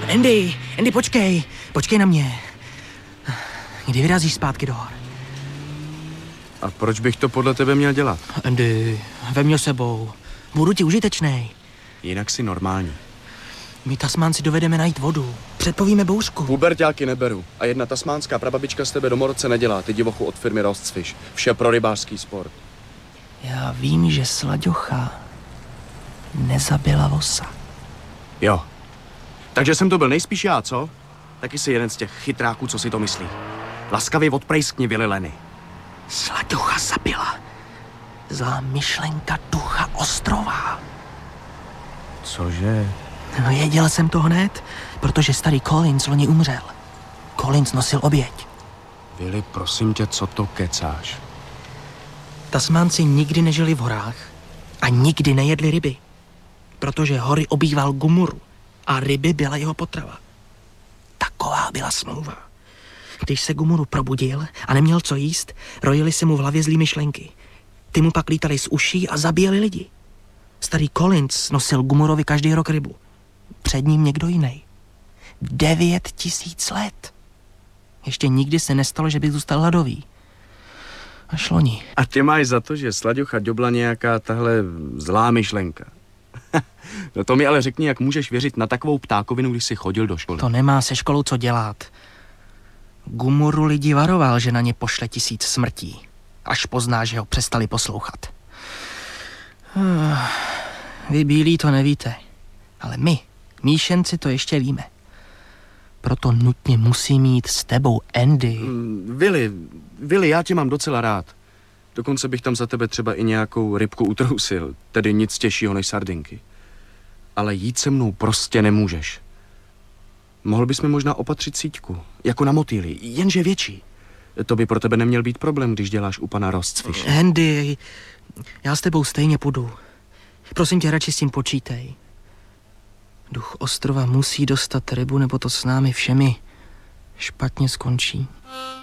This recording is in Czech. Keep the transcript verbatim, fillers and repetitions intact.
Andy, Andy, počkej, počkej na mě. Kdy vyrazíš zpátky do hor? A proč bych to podle tebe měl dělat? Andy, vem mě sebou. Budu ti užitečnej. Jinak si normální. My Tasmánci dovedeme najít vodu. Předpovíme bouřku. Puberťáky neberu. A jedna tasmánská prababička z tebe domorodce nedělá. Ty divochu od firmy Rostfish. Vše pro rybářský sport. Já vím, že slaďocha nezabila vosa. Jo. Takže jsem to byl nejspíš já, co? Taky si jeden z těch chytráků, co si to myslí. Laskavě odprejskni, Vili Lenny. Slaďocha zabila. Zlá myšlenka ducha ostrova. Cože? No, věděl jsem to hned, protože starý Collins loni umřel. Collins nosil oběť. Vili, prosím tě, co to kecáš? Tasmánci nikdy nežili v horách a nikdy nejedli ryby, protože hory obýval Gumuru a ryby byla jeho potrava. Taková byla smlouva. Když se Gumuru probudil a neměl co jíst, rojily se mu v hlavě zlý myšlenky. Ty mu pak lítali z uší a zabíjeli lidi. Starý Collins nosil Gumurovi každý rok rybu. Před ním někdo jiný. Devět tisíc let. Ještě nikdy se nestalo, že by zůstal hladový. Až loni. A ty máš za to, že slaďocha dobla nějaká tahle zlá myšlenka. No to mi ale řekni, jak můžeš věřit na takovou ptákovinu, když jsi chodil do školy. To nemá se školou co dělat. Gumuru lidi varoval, že na ně pošle tisíc smrtí. Až pozná, že ho přestali poslouchat. Vy bílí to nevíte, ale my, míšenci, to ještě víme. Proto nutně musí mít s tebou Andy. Mm, Vili, Vili, já tě mám docela rád. Dokonce bych tam za tebe třeba i nějakou rybku utrousil, tedy nic těžšího než sardinky. Ale jít se mnou prostě nemůžeš. Mohl bys mi možná opatřit síťku, jako na motýly, jenže větší. To by pro tebe neměl být problém, když děláš u pana Rostfish. Andy, já s tebou stejně půjdu. Prosím tě, radši s tím počítej. Duch ostrova musí dostat rybu, nebo to s námi všemi špatně skončí.